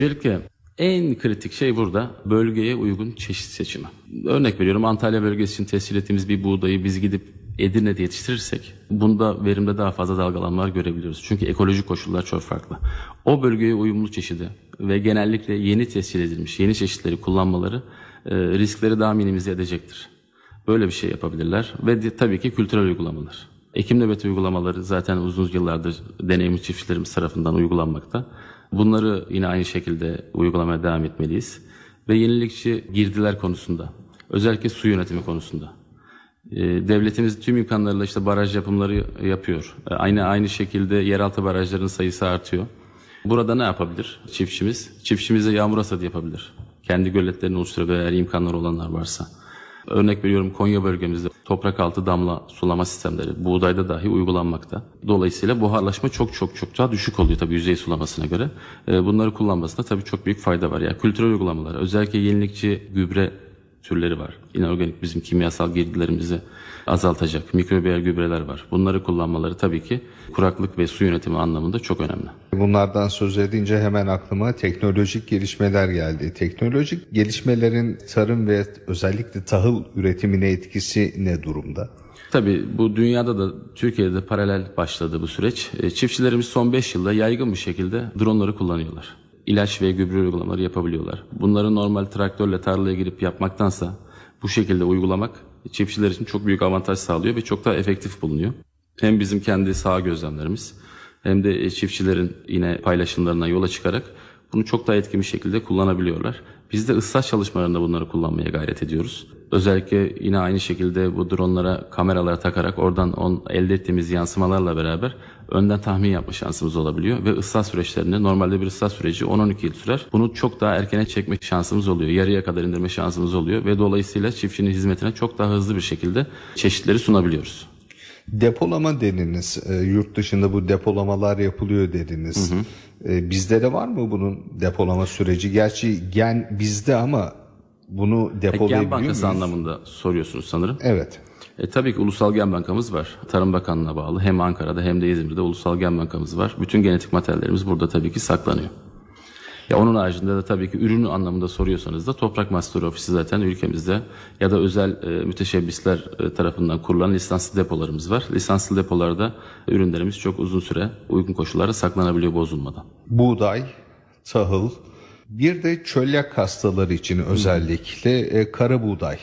Öncelikle en kritik şey burada bölgeye uygun çeşit seçimi. Örnek veriyorum, Antalya bölgesi için tescil ettiğimiz bir buğdayı biz gidip Edirne'de yetiştirirsek bunda verimde daha fazla dalgalanmalar görebiliyoruz. Çünkü ekolojik koşullar çok farklı. O bölgeye uyumlu çeşidi ve genellikle yeni tescil edilmiş yeni çeşitleri kullanmaları riskleri daha minimize edecektir. Böyle bir şey yapabilirler ve tabii ki kültürel uygulamalar. Ekim nöbeti uygulamaları zaten uzun yıllardır deneyimli çiftçilerimiz tarafından uygulanmakta. Bunları yine aynı şekilde uygulamaya devam etmeliyiz. Ve yenilikçi girdiler konusunda, özellikle su yönetimi konusunda. Devletimiz tüm imkanlarıyla işte baraj yapımları yapıyor. Aynı şekilde yeraltı barajlarının sayısı artıyor. Burada ne yapabilir çiftçimiz? Çiftçimize yağmur hasadı yapabilir. Kendi göletlerini oluşturabilir eğer imkanları olanlar varsa. Örnek veriyorum, Konya bölgemizde toprak altı damla sulama sistemleri buğdayda dahi uygulanmakta. Dolayısıyla buharlaşma çok daha düşük oluyor tabii yüzey sulamasına göre. Bunları kullanmasında tabii çok büyük fayda var. Yani kültürel uygulamalar, özellikle yenilikçi gübre türleri var. İnorganik bizim kimyasal girdilerimizi azaltacak mikrobiyal gübreler var. Bunları kullanmaları tabii ki kuraklık ve su yönetimi anlamında çok önemli. Bunlardan söz edince hemen aklıma teknolojik gelişmeler geldi. Teknolojik gelişmelerin tarım ve özellikle tahıl üretimine etkisi ne durumda? Tabii bu dünyada da Türkiye'de de paralel başladı bu süreç. Çiftçilerimiz son 5 yılda yaygın bir şekilde dronları kullanıyorlar. İlaç ve gübre uygulamaları yapabiliyorlar. Bunları normal traktörle tarlaya girip yapmaktansa bu şekilde uygulamak çiftçiler için çok büyük avantaj sağlıyor ve çok daha efektif bulunuyor. Hem bizim kendi saha gözlemlerimiz hem de çiftçilerin yine paylaşımlarına yola çıkarak bunu çok daha etkin bir şekilde kullanabiliyorlar. Biz de ıslah çalışmalarında bunları kullanmaya gayret ediyoruz. Özellikle yine aynı şekilde bu dronlara kameralara takarak oradan elde ettiğimiz yansımalarla beraber önden tahmin yapma şansımız olabiliyor. Ve ıslah süreçlerinde normalde bir ıslah süreci 10-12 yıl sürer. Bunu çok daha erkene çekme şansımız oluyor. Yarıya kadar indirme şansımız oluyor. Ve dolayısıyla çiftçinin hizmetine çok daha hızlı bir şekilde çeşitleri sunabiliyoruz. Depolama dediniz. Yurt dışında bu depolamalar yapılıyor dediniz. Bizde de var mı bunun depolama süreci? Gerçi gen bizde ama bunu depolayabiliyor muyuz? Gen bankası anlamında soruyorsunuz sanırım. Evet. Tabii ki Ulusal Gen Bankamız var. Tarım Bakanlığı'na bağlı. Hem Ankara'da hem de İzmir'de Ulusal Gen Bankamız var. Bütün genetik materyallerimiz burada tabii ki saklanıyor. Onun haricinde de tabii ki ürünü anlamında soruyorsanız da Toprak Mahsulleri Ofisi zaten ülkemizde ya da özel müteşebbisler tarafından kurulan lisanslı depolarımız var. Lisanslı depolarda ürünlerimiz çok uzun süre uygun koşullarda saklanabiliyor bozulmadan. Buğday, tahıl, bir de çölyak hastaları için özellikle kara buğday.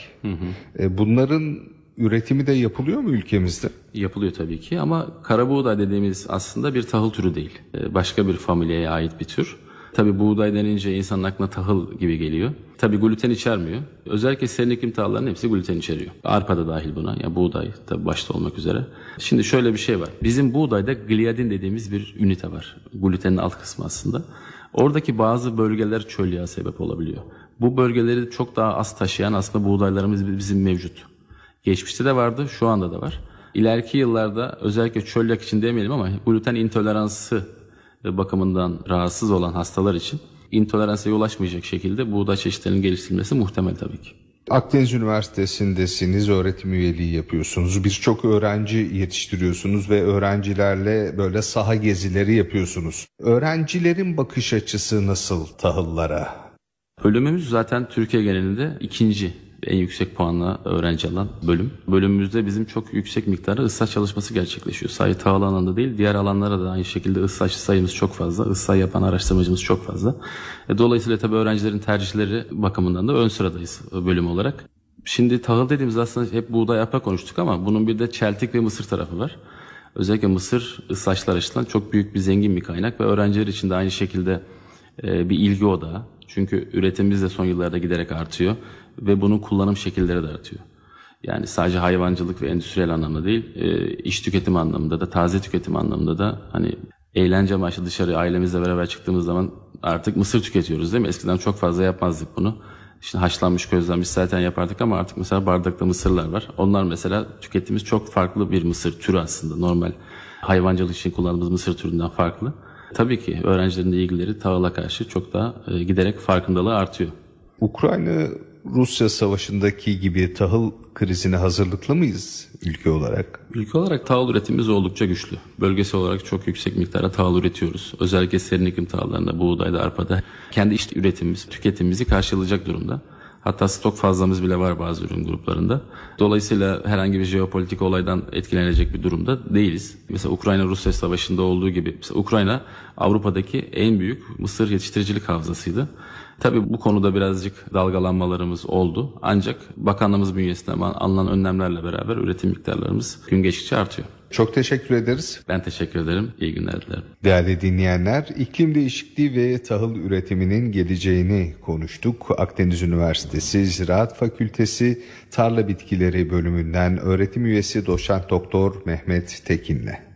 Bunların üretimi de yapılıyor mu ülkemizde? Yapılıyor tabii ki ama kara buğday dediğimiz aslında bir tahıl türü değil. Başka bir familyaya ait bir tür. Tabii buğday denince insanın aklına tahıl gibi geliyor. Tabii gluten içermiyor. Özellikle serin iklim tahıllarının hepsi gluten içeriyor. Arpa da dahil buna. Yani buğday tabii başta olmak üzere. Şimdi şöyle bir şey var. Bizim buğdayda gliadin dediğimiz bir ünite var. Glutenin alt kısmı aslında. Oradaki bazı bölgeler çölyağa sebep olabiliyor. Bu bölgeleri çok daha az taşıyan aslında buğdaylarımız bizim mevcut. Geçmişte de vardı, şu anda da var. İleriki yıllarda özellikle çölyak için demeyelim ama gluten intoleransı bakımından rahatsız olan hastalar için intoleransiyaya ulaşmayacak şekilde buğday çeşitlerinin geliştirilmesi muhtemel tabii ki. Akdeniz Üniversitesi'ndesiniz, öğretim üyeliği yapıyorsunuz. Birçok öğrenci yetiştiriyorsunuz ve öğrencilerle böyle saha gezileri yapıyorsunuz. Öğrencilerin bakış açısı nasıl tahıllara? Bölümümüz zaten Türkiye genelinde ikinci en yüksek puanla öğrenci alan bölüm. Bölümümüzde bizim çok yüksek miktarda ıslah çalışması gerçekleşiyor. Sadece tahıl alanında değil, diğer alanlara da aynı şekilde ıslahçı sayımız çok fazla. Islah yapan araştırmacımız çok fazla. Dolayısıyla tabii öğrencilerin tercihleri bakımından da ön sıradayız bölüm olarak. Şimdi tahıl dediğimiz aslında hep buğday arpa konuştuk ama bunun bir de çeltik ve mısır tarafı var. Özellikle mısır ıslahçılar açısından çok büyük bir zengin bir kaynak ve öğrenciler için de aynı şekilde bir ilgi odağı. Çünkü üretimimiz de son yıllarda giderek artıyor ve bunun kullanım şekilleri de artıyor. Yani sadece hayvancılık ve endüstriyel anlamda değil, iş tüketimi anlamında da, taze tüketim anlamında da hani eğlence amaçlı dışarı ailemizle beraber çıktığımız zaman artık mısır tüketiyoruz değil mi? Eskiden çok fazla yapmazdık bunu. İşte haşlanmış, közlenmiş zaten yapardık ama artık mesela bardakta mısırlar var. Onlar mesela tükettiğimiz çok farklı bir mısır türü aslında. Normal hayvancılık için kullandığımız mısır türünden farklı. Tabii ki öğrencilerin de ilgileri tahıla karşı çok daha giderek farkındalığı artıyor. Ukrayna Ukrayna-Rusya savaşındaki gibi tahıl krizine hazırlıklı mıyız ülke olarak? Ülke olarak tahıl üretimimiz oldukça güçlü. Bölgesel olarak çok yüksek miktarda tahıl üretiyoruz. Özellikle serin iklim tahıllarında, buğdayda, arpada kendi iç üretimimiz, tüketimimizi karşılayacak durumda. Hatta stok fazlamız bile var bazı ürün gruplarında. Dolayısıyla herhangi bir jeopolitik olaydan etkilenecek bir durumda değiliz. Mesela Ukrayna-Rusya savaşında olduğu gibi. Mesela Ukrayna Avrupa'daki en büyük mısır yetiştiricilik havzasıydı. Tabii bu konuda birazcık dalgalanmalarımız oldu. Ancak bakanlığımız bünyesinde alınan önlemlerle beraber üretim miktarlarımız gün geçtikçe artıyor. Çok teşekkür ederiz. Ben teşekkür ederim. İyi günler dilerim. Değerli dinleyenler, iklim değişikliği ve tahıl üretiminin geleceğini konuştuk. Akdeniz Üniversitesi Ziraat Fakültesi Tarla Bitkileri bölümünden öğretim üyesi doçent doktor Mehmet Tekin'le.